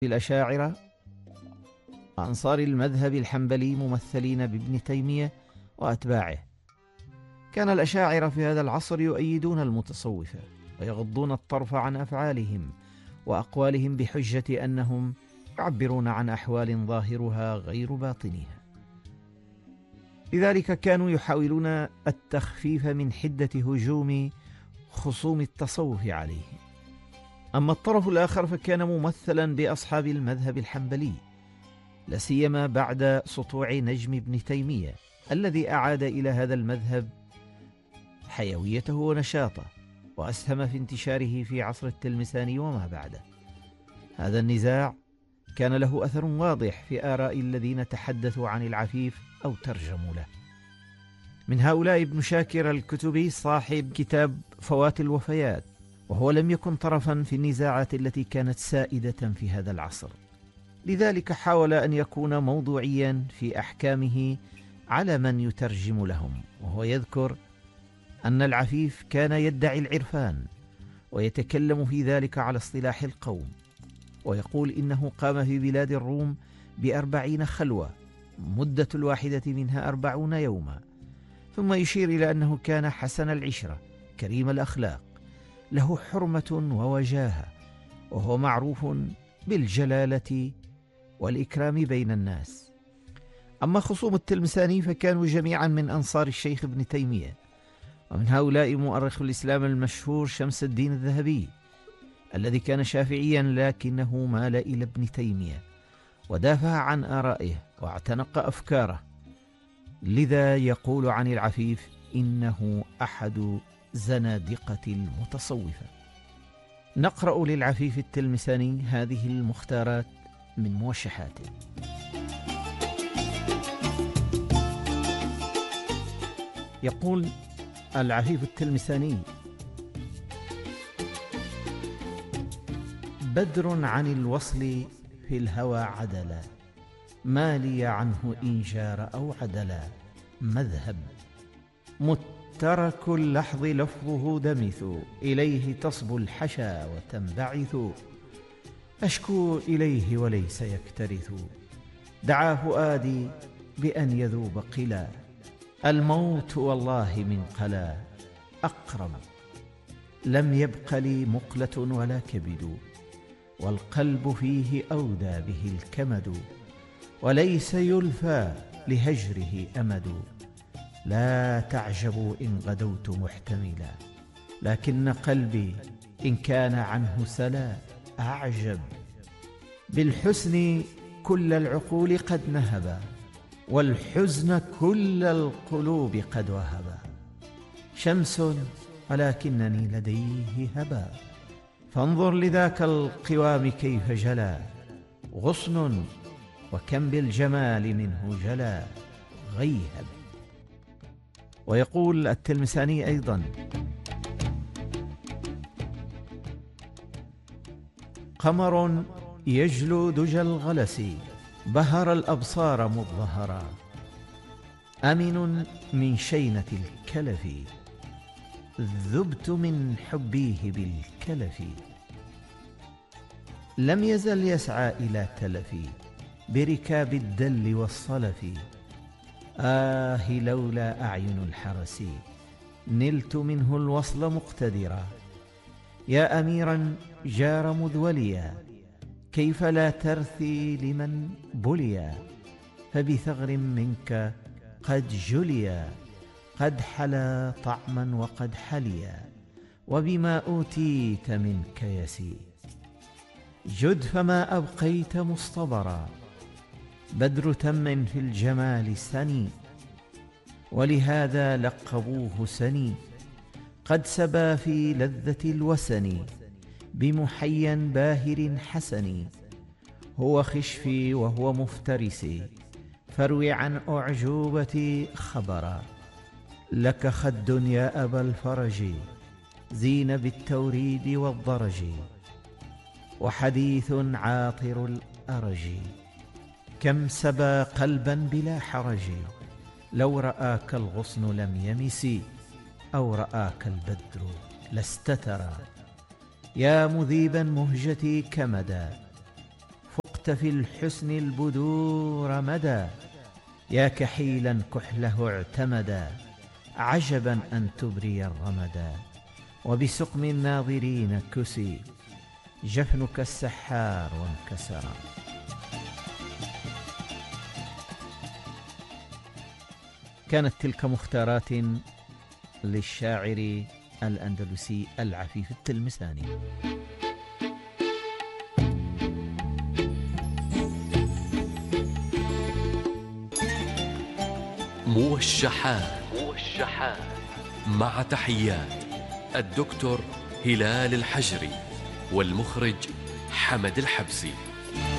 الأشاعرة وأنصار المذهب الحنبلي ممثلين بابن تيمية وأتباعه. كان الأشاعرة في هذا العصر يؤيدون المتصوفة ويغضون الطرف عن أفعالهم وأقوالهم بحجة أنهم يعبرون عن أحوال ظاهرها غير باطنها. لذلك كانوا يحاولون التخفيف من حدة هجوم خصوم التصوف عليه. أما الطرف الآخر فكان ممثلا بأصحاب المذهب الحنبلي، لا سيما بعد سطوع نجم ابن تيمية الذي أعاد إلى هذا المذهب حيويته ونشاطه وأسهم في انتشاره في عصر التلمساني وما بعده. هذا النزاع كان له أثر واضح في آراء الذين تحدثوا عن العفيف أو ترجموا له. من هؤلاء ابن شاكر الكتبي صاحب كتاب فوات الوفيات، وهو لم يكن طرفا في النزاعات التي كانت سائدة في هذا العصر، لذلك حاول أن يكون موضوعيا في أحكامه على من يترجم لهم. وهو يذكر أن العفيف كان يدعي العرفان ويتكلم في ذلك على اصطلاح القوم، ويقول إنه قام في بلاد الروم ب40 خلوة مدة الواحدة منها 40 يوما، ثم يشير إلى أنه كان حسن العشرة كريم الأخلاق له حرمة ووجاهة، وهو معروف بالجلالة والإكرام بين الناس. أما خصوم التلمساني فكانوا جميعا من أنصار الشيخ ابن تيمية، ومن هؤلاء مؤرخ الإسلام المشهور شمس الدين الذهبي الذي كان شافعيا لكنه مال إلى ابن تيمية ودافع عن آرائه واعتنق أفكاره، لذا يقول عن العفيف إنه أحد زنادقة المتصوفة. نقرأ للعفيف التلمساني هذه المختارات من موشحاته. يقول العفيف التلمساني: بدر عن الوصل في الهوى عدلا، ما لي عنه إن جار أو عدلا، مذهب مترك اللحظ لفظه دمث، إليه تصبو الحشا وتنبعث، أشكو إليه وليس يكترث، دعا فؤادي بأن يذوب قلا، الموت والله من قلا أقرب، لم يبق لي مقلة ولا كبد، والقلب فيه أودى به الكمد، وليس يلفى لهجره أمد، لا تعجبوا إن غدوت محتملا، لكن قلبي إن كان عنه سلا أعجب، بالحسن كل العقول قد نهبا، والحزن كل القلوب قد وهبا، شمس ولكنني لديه هبا، فانظر لذاك القوام كيف جلا، غصن وكم بالجمال منه جلا، غيهب. ويقول التلمساني أيضا: قمر يجلو دجى الغلس، بهر الأبصار مظهرا، أمن من شينة الكلف، ذبت من حبيه بالكلف، لم يزل يسعى إلى تلفي بركاب الدل والصلف، لولا أعين الحرس نلت منه الوصل مقتدرا، يا أميرا جار مذوليا، كيف لا ترثي لمن بليا، فبثغر منك قد جليا، قد حلا طعما وقد حليا، وبما أوتيت منك يسي، جد فما أبقيت مصطبرا، بدر تم في الجمال سني، ولهذا لقبوه سني، قد سبا في لذة الوسن، بمحيا باهر حسن، هو خشفي وهو مفترسي، فاروي عن أعجوبتي خبرا، لك خد يا أبا الفرج، زين بالتوريد والضرج، وحديث عاطر الأرج، كم سبى قلبا بلا حرج، لو رآك الغصن لم يمس، أو رآك البدر لاستترى، يا مذيبا مهجتي كمدا، ذقت في الحسن البدور مدى، يا كحيلا كحله اعتمدا، عجبا أن تبري الرمدا، وبسقم الناظرين كسي، جفنك السحار وانكسرا. كانت تلك مختارات للشاعر الأندلسي العفيف التلمساني. موشحات مع تحيات الدكتور هلال الحجري والمخرج حمد الحبسي.